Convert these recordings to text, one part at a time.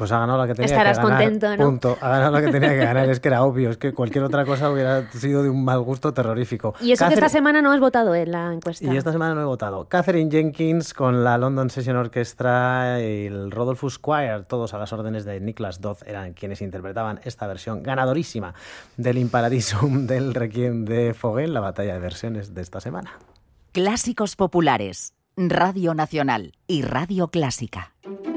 Pues ha ganado la que tenía Estarás que ganar. contento, ¿no? Punto. Ha ganado la que tenía que ganar. Es que era obvio. Es que cualquier otra cosa hubiera sido de un mal gusto terrorífico. Y eso que esta semana no has votado en la encuesta. Y esta semana no he votado. Catherine Jenkins con la London Session Orchestra y el Rodolphus Choir, todos a las órdenes de Niklas Dodd, eran quienes interpretaban esta versión ganadorísima del In Paradisum del Requiem de Fogel, la batalla de versiones de esta semana. Clásicos populares, Radio Nacional y Radio Clásica.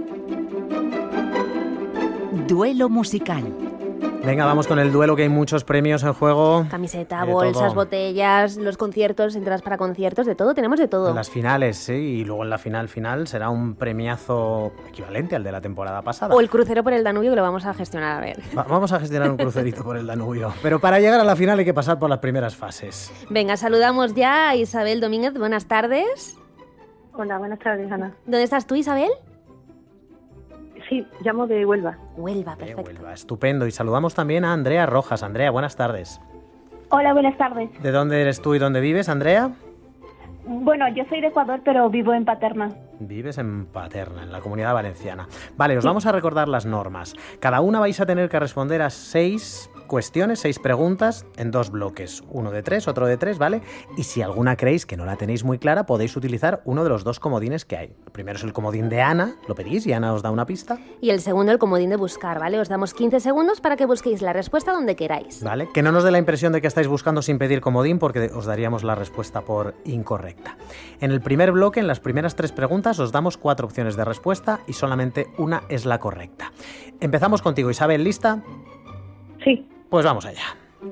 Duelo musical. Venga, vamos con el duelo, que hay muchos premios en juego. Camiseta, De bolsas, todo. botellas, los conciertos, entradas para conciertos, de todo, tenemos de todo. En las finales, sí, y luego en la final será un premiazo equivalente al de la temporada pasada. O el crucero por el Danubio, que lo vamos a gestionar, a ver. Vamos a gestionar un crucerito por el Danubio. Pero para llegar a la final hay que pasar por las primeras fases. Venga, saludamos ya a Isabel Domínguez, buenas tardes. Hola, buenas tardes, Ana. ¿Dónde estás tú, Isabel? Sí, llamo de Huelva. Huelva, perfecto. Huelva, estupendo. Y saludamos también a Andrea Rojas. Andrea, buenas tardes. Hola, buenas tardes. ¿De dónde eres tú y dónde vives, Andrea? Bueno, yo soy de Ecuador, pero vivo en Paterna. Vives en Paterna, en la Comunidad Valenciana. Vale, os vamos a recordar las normas. Cada una vais a tener que responder a 6 cuestiones, 6 preguntas en 2 bloques. Uno de 3, otro de 3, ¿vale? Y si alguna creéis que no la tenéis muy clara, podéis utilizar uno de los 2 comodines que hay. El primero es el comodín de Ana, lo pedís y Ana os da una pista. Y el segundo, el comodín de buscar, ¿vale? Os damos 15 segundos para que busquéis la respuesta donde queráis. ¿Vale? Que no nos dé la impresión de que estáis buscando sin pedir comodín, porque os daríamos la respuesta por incorrecta. En el primer bloque, en las primeras 3 preguntas, os damos 4 opciones de respuesta y solamente una es la correcta. Empezamos contigo, Isabel, ¿lista? Sí. Pues vamos allá.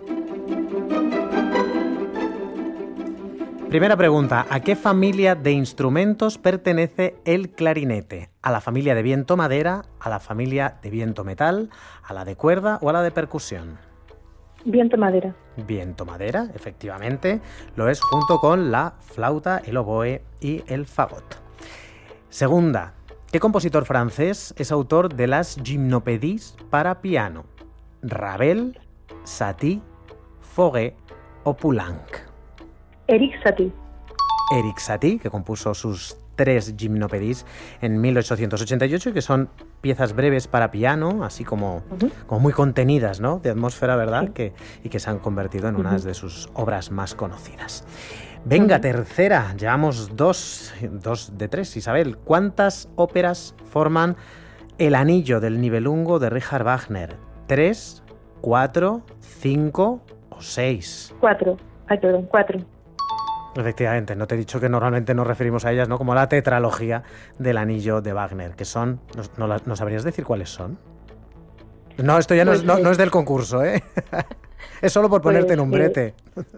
Primera pregunta, ¿a qué familia de instrumentos pertenece el clarinete? ¿A la familia de viento-madera, a la familia de viento-metal, a la de cuerda o a la de percusión? Viento-madera. Viento-madera, efectivamente, lo es junto con la flauta, el oboe y el fagot. Segunda, ¿qué compositor francés es autor de las Gymnopédies para piano? ¿Ravel, Satie, Fauré o Poulenc? Eric Satie. Eric Satie, que compuso sus 3 Gymnopédies en 1888 y que son piezas breves para piano, así como muy contenidas, ¿no? De atmósfera, ¿verdad? Sí. Y que se han convertido en una de sus obras más conocidas. Venga, tercera, llevamos 2 de 3. Isabel, ¿cuántas óperas forman El Anillo del Nibelungo de Richard Wagner? ¿3, 4, 5 o 6? 4. Ay, perdón, 4. Efectivamente, no te he dicho que normalmente nos referimos a ellas, ¿no? Como la tetralogía del Anillo de Wagner, que son... ¿No sabrías decir cuáles son? No, esto ya no es del concurso, ¿eh? Es solo por ponerte en un brete.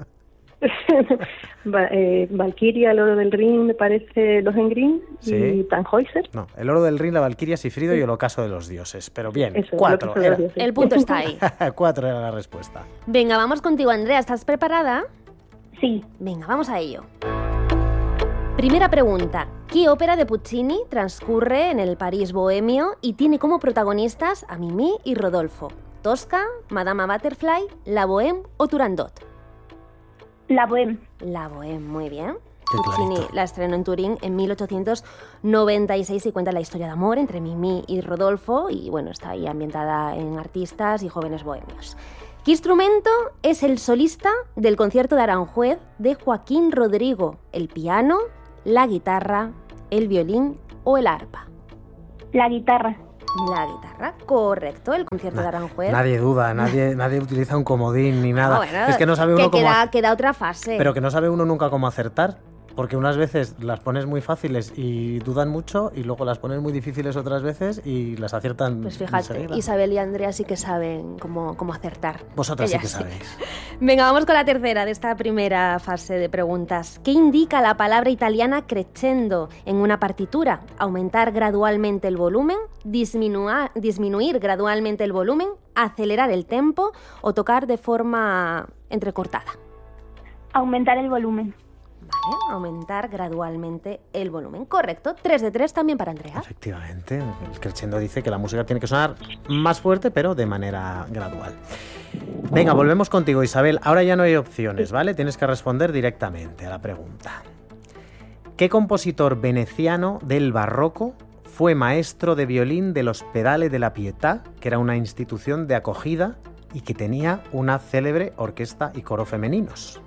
Valkyria, el oro del Rin, me parece Lohengrin, Sí. y Tannhäuser. No, el oro del Rin, la Valquiria, Sifrido y el ocaso de los dioses. Pero bien, Eso, 4 el ocaso de los era. dioses. El punto está ahí. 4 era la respuesta. Venga, vamos contigo, Andrea. ¿Estás preparada? Sí. Venga, vamos a ello. Primera pregunta. ¿Qué ópera de Puccini transcurre en el París bohemio y tiene como protagonistas a Mimi y Rodolfo? ¿Tosca, Madama Butterfly, La Bohème o Turandot? La Bohème. La Bohème, muy bien. Qué Puccini clarito. la estrenó en Turín en 1896 y cuenta la historia de amor entre Mimi y Rodolfo y bueno, está ahí ambientada en artistas y jóvenes bohemios. ¿Qué instrumento es el solista del concierto de Aranjuez de Joaquín Rodrigo? ¿El piano, la guitarra, el violín o el arpa? La guitarra. La guitarra, correcto, el concierto de Aranjuez. Nadie duda, nadie utiliza un comodín ni nada. Ah, bueno, es que no sabe que uno cómo... queda otra fase. Pero que no sabe uno nunca cómo acertar. Porque unas veces las pones muy fáciles y dudan mucho y luego las pones muy difíciles otras veces y las aciertan Pues fíjate, enseguida. Isabel y Andrea sí que saben cómo acertar. Vosotras sí Ellas que sabéis. Venga, vamos con la tercera de esta primera fase de preguntas. ¿Qué indica la palabra italiana crescendo en una partitura? ¿Aumentar gradualmente el volumen? ¿Disminuir gradualmente el volumen? ¿Acelerar el tempo? ¿O tocar de forma entrecortada? Aumentar el volumen. Vale, aumentar gradualmente el volumen. Correcto, 3 de 3 también para Andrea. Efectivamente, el crescendo dice que la música tiene que sonar más fuerte, pero de manera gradual. Venga, volvemos contigo, Isabel. Ahora ya no hay opciones, ¿vale? Tienes que responder directamente a la pregunta. ¿Qué compositor veneciano del barroco fue maestro de violín del Hospedale de la Pietà, que era una institución de acogida y que tenía una célebre orquesta y coro femeninos?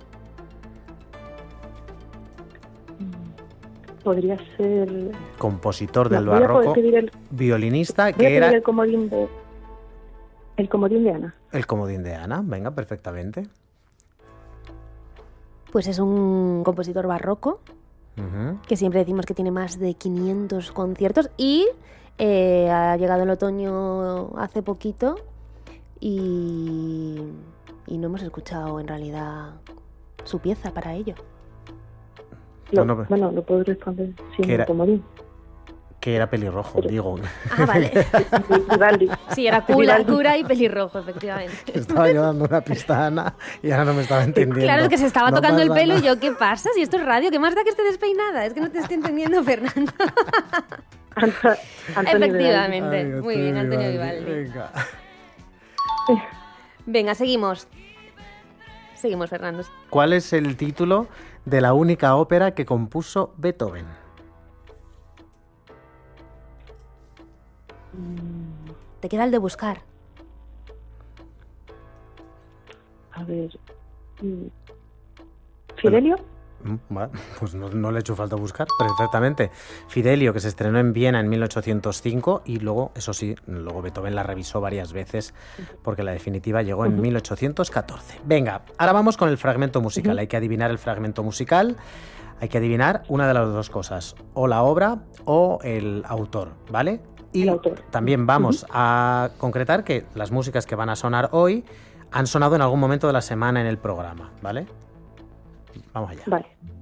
Podría ser... Compositor del No, voy a barroco, pedir el- violinista, Voy a que pedir era el comodín de Ana. el comodín de Ana. Venga, perfectamente. Pues es un compositor barroco, Ujú. que siempre decimos que tiene más de 500 conciertos y ha llegado el otoño hace poquito y no hemos escuchado en realidad su pieza para ello. Bueno, Lo puedo responder sin ¿Qué era? el comodín. Que era pelirrojo, digo. Ah, vale. Vivaldi. Sí, era cura y pelirrojo, efectivamente. Estaba yo dando una pista a Ana y Ana no me estaba entendiendo. Claro, es que se estaba No tocando el pasa pelo y nada. yo, ¿qué pasa? Si esto es radio, ¿qué más da que esté despeinada? Es que no te estoy entendiendo, Fernando. Antonio Efectivamente. Ay, Muy bien, Antonio Vivaldi. Venga. Venga, seguimos. Seguimos, Fernando. ¿Cuál es el título de la única ópera que compuso Beethoven? Te queda el de buscar. A ver. ¿Fidelio? Bueno, pues no le ha hecho falta buscar, perfectamente. Fidelio, que se estrenó en Viena en 1805 y luego, eso sí, luego Beethoven la revisó varias veces porque la definitiva llegó en 1814. Venga, ahora vamos con el fragmento musical. Hay que adivinar el fragmento musical, hay que adivinar una de las dos cosas, o la obra o el autor, ¿vale? Y El autor. también vamos a concretar que las músicas que van a sonar hoy han sonado en algún momento de la semana en el programa, ¿vale? Vamos allá. Vale.